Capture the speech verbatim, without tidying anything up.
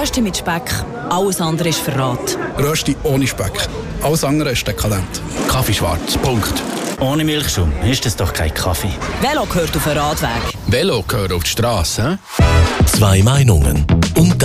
Rösti mit Speck, alles andere ist Verrat. Rösti ohne Speck, alles andere ist dekadent. Kaffee schwarz, Punkt. Ohne Milchschaum ist das doch kein Kaffee. Velo gehört auf den Radweg. Velo gehört auf die Straße, hä? Zwei Meinungen und